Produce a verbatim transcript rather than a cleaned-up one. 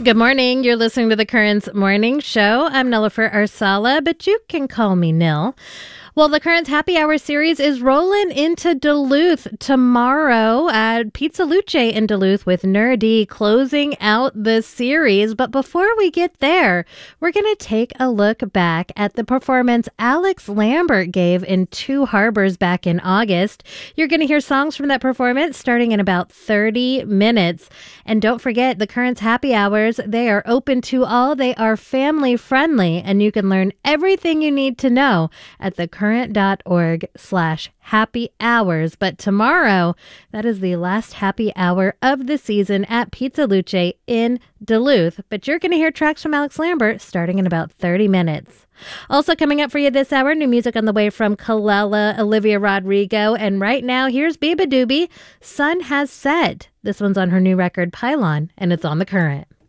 Good morning. You're listening to the Currents Morning Show. I'm Nilofer Arsala, but you can call me Nil. Well, the Currents Happy Hour series is rolling into Duluth tomorrow at Pizza Luce in Duluth with Nerdy closing out the series. But before we get there, we're going to take a look back at the performance Alex Lambert gave in Two Harbors back in August. You're going to hear songs from that performance starting in about thirty minutes. And don't forget, the Currents Happy Hours, they are open to all. They are family friendly, and you can learn everything you need to know at the current.org slash happy hours. But tomorrow, that is the last happy hour of the season at Pizza Luce in Duluth. But you're going to hear tracks from Alex Lambert starting in about thirty minutes. Also coming up for you this hour, new music on the way from Kelela, Olivia Rodrigo. And right now, here's Biba Doobie, Sun Has Set. This one's on her new record, Pylon, and it's on The Current.